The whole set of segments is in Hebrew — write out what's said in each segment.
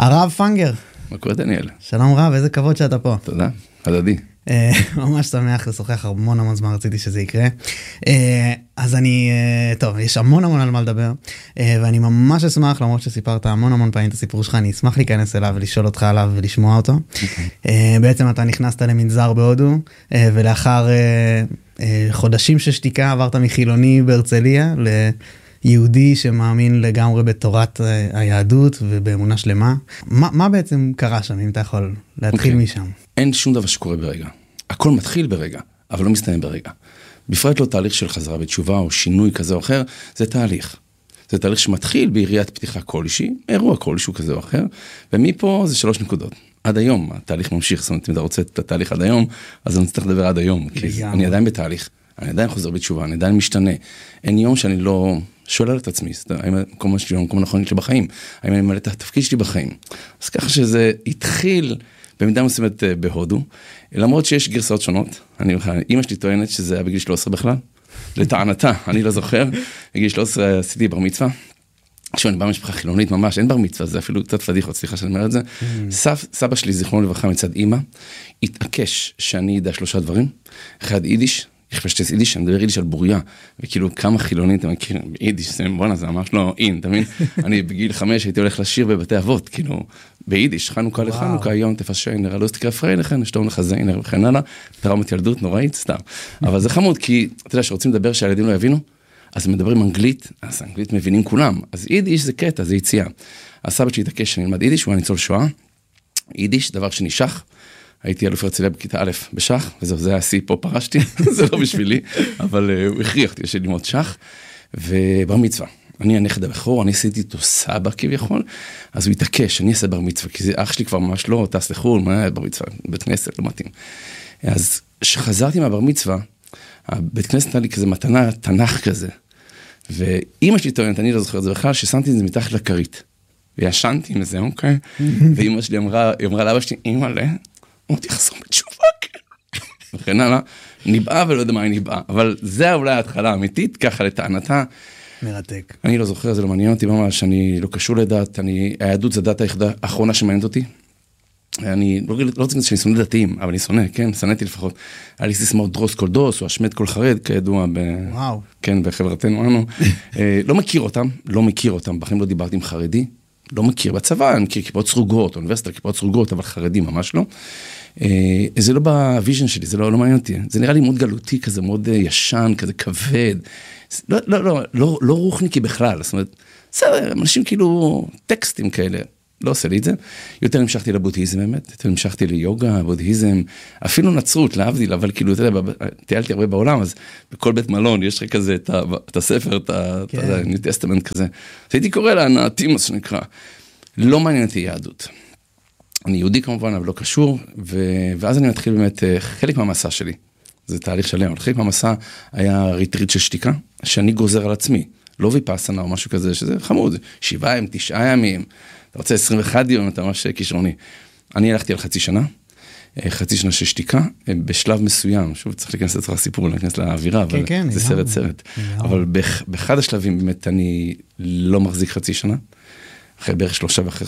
הרב פנגר. מה קורה דניאל? שלום רב, איזה כבוד שאתה פה. תודה, הדדי. ממש שמח לשוחח המון זמן, רציתי שזה יקרה. אז טוב, יש המון על מה לדבר, ואני ממש אשמח, למרות שסיפרת המון פעמים את הסיפור שלך, אני אשמח להיכנס אליו ולשאול אותך עליו ולשמוע אותו. בעצם אתה נכנסת למנזר בהודו, ולאחר חודשים של שתיקה עברת מחילוני בהרצליה ליהודי שמאמין לגמרי בתורת היהדות ובאמונה שלמה. מה בעצם קרה שם, אם אתה יכול להתחיל משם? אין שום דבר שקורה ברגע. הכל מתחיל ברגע, אבל לא מסתיים ברגע. בפרט לא תהליך של חזרה בתשובה או שינוי כזה או אחר, זה תהליך. זה תהליך שמתחיל ביריית פתיחה כלשהי, אירוע כלשהו כזה או אחר, ומפה זה 3 נקודות. עד היום, התהליך ממשיך, זאת אומרת, אם אתה רוצה את התהליך עד היום, אז אני צריך לדבר עד היום, כי אני עדיין בתהליך, אני עדיין חוזר בתשובה, אני עדיין משתנה. אין יום שאני לא שולל את עצמי, האם המקום שלי הוא מקום נכון שלי בחיים, האם אני ממלא את התפקיד שלי בחיים. אז ככה שזה התחיל במידה מסוימת בהודו, למרות שיש גרסאות שונות. אמא שלי טוענת שזה היה בגיל 13 בכלל, לטענתה, אני לא זוכר, בגיל 13 עשיתי בר מצווה, שאני בא משפחה חילונית ממש, אין בר מצווה, זה אפילו קצת פדיחות, סליחה שאני אומר את זה. סבא שלי, זיכרונו לברכה מצד אמא, התעקש שאני ידע 3 דברים, אחד יידיש, חפשתי יידיש, אני מדבר יידיש על בוריה, וכאילו כמה חילונית, אתה מכיר, יידיש, בואנה, זה ממש לא אין, אתה מבין? אני בגיל 5 הייתי הולך לשיר בבתי אבות, כאילו, ביידיש, חנוכה לחנוכה, יום תפשיינר, לא תקרא פריי לכן, שתום לך זיינר וכן הלאה, טראומת ילדות נוראית, סתם. אבל זה חמוד, כי אתה יודע, שרוצים לדבר שהילדים לא יבינו, אז הם מדברים אנגלית, אז אנגלית מבינים כולם, אז יידיש זה קטע, זה יציאה. הסבא שלי התעקש שאני אלמד יידיש, הוא היה ניצול שואה, יידיש, דבר שנשך, הייתי אלוף הרצליה בכיתה א' בשח, וזהו, זה היה השיא, פה פרשתי, זה לא בשבילי, אבל הוא הכריח אותי ללמוד שח, ובר מצווה. אני הנכד הבכור, אני עשיתי איתו סבא כביכול, אז הוא התעקש, אני אעשה בר מצווה, כי אח שלי כבר ממש לא, טס לחול, מה בר מצווה, בית כנסת, לא מתאים. אז כשחזרתי מהבר מצווה, הבית כנסת נתן לי כזה מתנה, תנ"ך כזה, ואמא שלי טוענת, אני לא זוכר את זה בכלל, ששמתי את זה מתחת לכרית, וישנתי עם זה, אוקיי? ואמא שלי אמרה לאבא שלי, אמא לה, הוא תחזור בתשובה, וכן הלאה, ניבאה ולא יודע מה היא ניבאה, אבל זה אולי ההתחלה האמיתית, ככה לטענתה. מרתק. אני לא זוכר, זה לא מעניין אותי ממש, אני לא קשור לדת, היהדות זה דת האחרונה שמעניינת אותי. אני לא רוצה שאני שונא דתיים, אבל אני שונא, כן, שנאתי לפחות. היה לי סיסמאות דרוס כל דוס, או השמט כל חרד, כידוע, כן, בחברתנו אנו. לא מכיר אותם, בחיים לא דיברתי עם חרדי, לא מכיר בצבא, אני מכיר כיפות סרוגות, אוניברסיטה כיפות סרוגות, אבל חרדי ממש לא. זה לא בוויז'ן שלי, זה לא מעניין אותי. זה נראה לי מאוד גלותי כזה, מאוד ישן, כזה כבד. לא רוחניקי בכלל, זאת אומרת, בסדר, אנשים כאילו טקסטים כאלה, לא עושה לי את זה. יותר המשכתי לבודהיזם באמת, יותר המשכתי ליוגה, בודהיזם, אפילו נצרות, להבדיל, אבל כאילו, אתה יודע, טיילתי הרבה בעולם, אז בכל בית מלון יש לך כזה את הספר, את ה-New Testament כזה. אז הייתי קורא לה, נעתים, מה שנקרא. לא מעניין אותי יהדות. אני יהודי כמובן, אבל לא קשור, ואז אני מתחיל באמת, חלק מהמסע שלי, זה תהליך שלם, אבל חלק מהמסע היה ריטריט של שתיקה, שאני גוזר על עצמי, לא ויפאסנה או משהו כזה, שזה חמוד, 7 ימים, 9 ימים, אתה רוצה 21 יום, אתה ממש כישרוני. אני הלכתי על חצי שנה של שתיקה, בשלב מסוים, שוב צריך להיכנס לצורך הסיפור, להיכנס לאווירה, אבל זה סרט. אבל באחד השלבים באמת אני לא מחזיק חצי שנה, אחרי בערך 3.5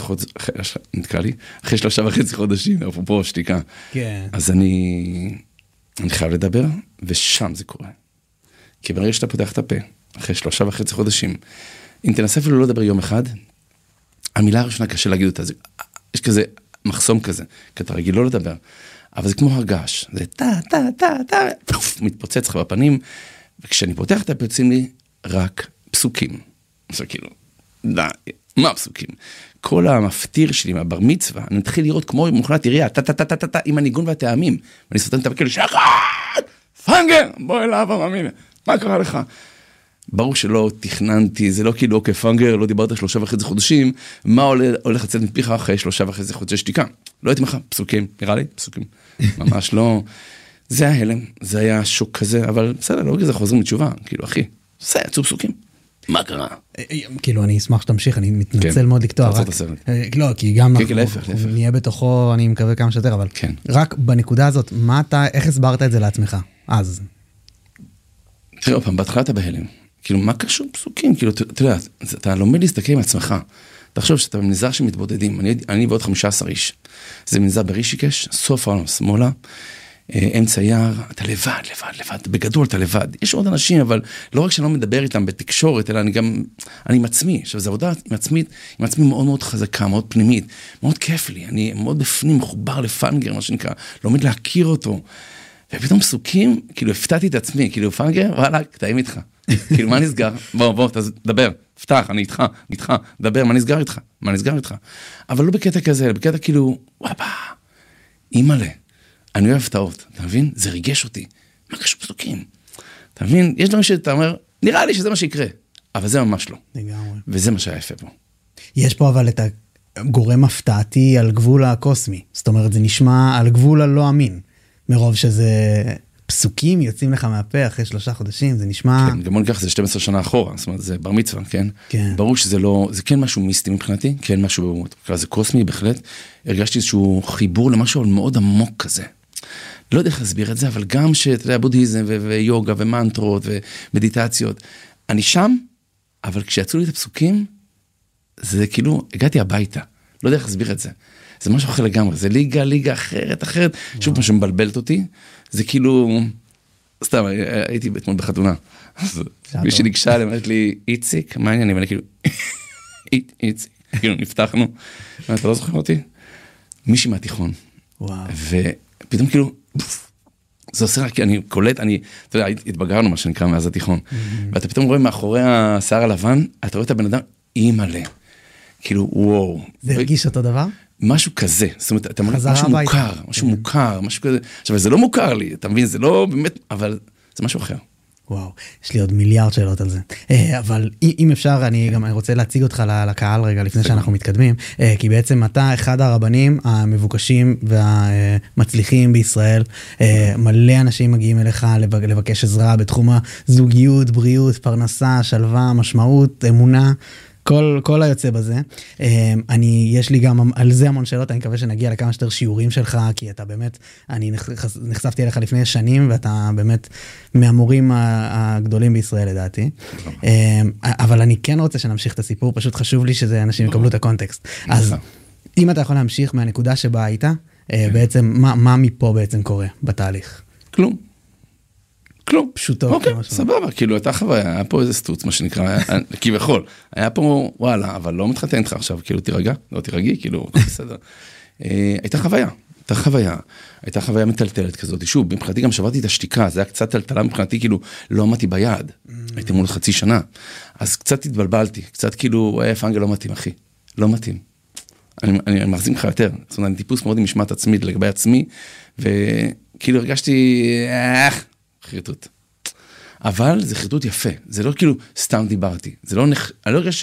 חודשים, אפרופו שתיקה. אז אני חייב לדבר, ושם זה קורה. כי ברגע שאתה פותח את הפה, אחרי 3.5 חודשים, אם תנסה אפילו לא לדבר יום אחד, המילה הראשונה קשה להגיד אותה, יש כזה מחסום כזה, כי אתה רגיל לא לדבר, אבל זה כמו הרגש, זה מתפוצץ לך בפנים, וכשאני פותח את הפה, יוצאים לי רק פסוקים. זה כאילו, מה פסוקים? כל המפתיר שלי מהבר מצווה, אני מתחיל לראות כמו מוכנת עירייה, עם הניגון והטעמים, ואני סותם את הפה כאילו, שחד, פנגר, בוא אליו המאמין, מה קרה לך? ברור שלא תכננתי, זה לא כאילו, אוקיי, פנגר, לא דיברת 3.5 חודשים, מה הולך לצאת מפיך אחרי 3.5 חודשי שתיקה? לא הייתי לך, פסוקים, נראה לי, פסוקים, ממש לא, זה היה הלם, זה היה שוק כזה, אבל בסדר, לא כזה חוזרים לתשובה, כאילו, אחי, זה יצאו פסוקים, מה קרה? כאילו, אני אשמח שתמשיך, אני מתנצל מאוד לקטוע, לא, כי גם נהיה בתוכו, אני מקווה כמה שיותר, אבל רק בנקודה הזאת, איך הסברת את זה לעצמך, אז? תראה, פעם, בהתחלה אתה בהלם, כאילו, מה קשור פסוקים? כאילו, אתה יודע, אתה לומד להסתכל עם עצמך, תחשוב שאתה במנזר שמתבודדים, אני ועוד 15 איש. זה מנזר ברישיקש, סוף העולם, שמאלה, אמצע יער, אתה לבד, בגדול אתה לבד. יש עוד אנשים, אבל לא רק שאני לא מדבר איתם בתקשורת, אלא אני עם עצמי. עכשיו, זו עבודה עם עצמי מאוד מאוד חזקה, מאוד פנימית, מאוד כיף לי, אני מאוד בפנים, מחובר לפנגר, מה שנקרא, לומד להכיר אותו. ופתאום פסוקים, כאילו הפתעתי את עצמי, כאילו פנגר, וואלה, קטעים איתך. כאילו, מה נסגר? בוא, דבר, פתח, אני איתך, דבר, מה נסגר איתך? אבל לא בקטע כזה, בקטע כאילו, וואבה, אימאלה. אני אוהב הפתעות, אתה מבין? זה ריגש אותי. מה קשור פסוקים? אתה מבין? יש דברים שאתה אומר, נראה לי שזה מה שיקרה, אבל זה ממש לא. לגמרי. וזה מה שהיה יפה פה. יש פה אבל את הגורם הפתעתי על גבול הקוסמי. זאת אומרת, זה נשמע על גבול הלא אמין. מרוב שזה פסוקים יוצאים לך מהפה אחרי 3 חודשים, זה נשמע... כן, גם בוא ניקח, זה 12 שנה אחורה, זאת אומרת, זה בר מצווה, כן? כן. ברור שזה לא, זה כן משהו מיסטי מבחינתי, כן משהו, זה קוסמי בהחלט. הרגשתי איזשהו חיבור למשהו מאוד עמוק כזה. לא יודע איך להסביר את זה, אבל גם שאתה יודע, בודהיזם ויוגה ומנטרות ומדיטציות, אני שם, אבל כשיצאו לי את הפסוקים, זה כאילו, הגעתי הביתה, לא יודע איך להסביר את זה. זה משהו אחר לגמרי, זה ליגה אחרת, שוב מה שמבלבלת אותי, זה כאילו, סתם, הייתי אתמול בחתונה, מי שניגשה אליי, אמרת לי, איציק, מה העניינים? ואני כאילו, איציק, כאילו נפתחנו, אתה לא זוכר אותי? מישהי מהתיכון, ופתאום כאילו, זה עושה רק, אני קולט, אתה יודע, התבגרנו מה שנקרא מאז התיכון, ואתה פתאום רואה מאחורי השיער הלבן, אתה רואה את הבן אדם, אימאלה, כאילו, וואו. זה הרגיש אותו דבר? משהו כזה, זאת אומרת, אתה אומר, משהו מוכר, משהו כזה, עכשיו, זה לא מוכר לי, אתה מבין, זה לא באמת, אבל זה משהו אחר. וואו, יש לי עוד מיליארד שאלות על זה. אבל אם אפשר, אני גם רוצה להציג אותך לקהל רגע לפני שאנחנו מתקדמים, כי בעצם אתה אחד הרבנים המבוקשים והמצליחים בישראל, מלא אנשים מגיעים אליך לבקש עזרה בתחום הזוגיות, בריאות, פרנסה, שלווה, משמעות, אמונה, כל היוצא בזה. יש לי גם על זה המון שאלות, אני מקווה שנגיע לכמה שיותר שיעורים שלך, כי אתה באמת, אני נחשפתי אליך לפני שנים, ואתה באמת מהמורים הגדולים בישראל, לדעתי. אבל אני כן רוצה שנמשיך את הסיפור, פשוט חשוב לי שזה אנשים יקבלו את הקונטקסט. אז אם אתה יכול להמשיך מהנקודה שבה היית, בעצם, מה מפה בעצם קורה בתהליך? כלום. פשוטו. אוקיי, סבבה, כאילו הייתה חוויה, היה פה איזה סטוץ, מה שנקרא, כביכול, היה פה, וואלה, אבל לא מתחתן איתך עכשיו, כאילו תירגע, לא תירגעי, כאילו, בסדר. הייתה חוויה מטלטלת כזאת, שוב, מבחינתי גם שברתי את השתיקה, זה היה קצת טלטלה מבחינתי, כאילו, לא עמדתי ביד, הייתי מול חצי שנה, אז קצת התבלבלתי, קצת כאילו, פנגל לא מתאים, אחי, לא מתאים. אני מחזיק לך יותר, זאת אומרת, אני טיפוס מאוד עם משמעת עצמית לגבי עצמי, וכאילו הרגשתי, חירטוט. אבל זה חירטוט יפה, זה לא כאילו סתם דיברתי, זה לא, אני לא הרגש